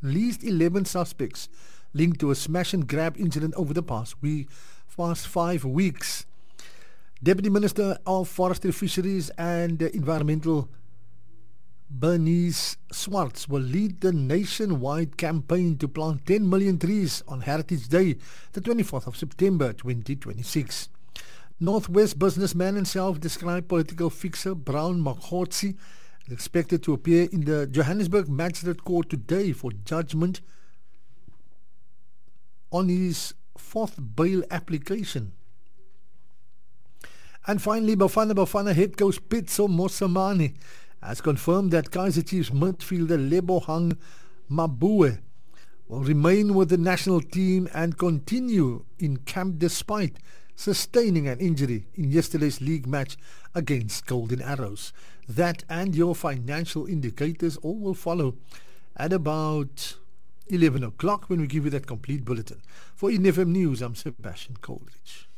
least 11 suspects linked to a smash and grab incident over the past 5 weeks. Deputy Minister of Forestry, Fisheries and Environmental Bernice Swartz will lead the nationwide campaign to plant 10 million trees on Heritage Day, the 24th of September 2026. Northwest businessman and self-described political fixer Brown Makgotsi is expected to appear in the Johannesburg Magistrate Court today for judgment on his fourth bail application. And finally, Bafana head coach Pitso Mosamani has confirmed that Kaizer Chiefs midfielder Lebohang Mabue will remain with the national team and continue in camp despite sustaining an injury in yesterday's league match against Golden Arrows. That and your financial indicators all will follow at about 11 o'clock when we give you that complete bulletin. For EFM News, I'm Sebastian Coleridge.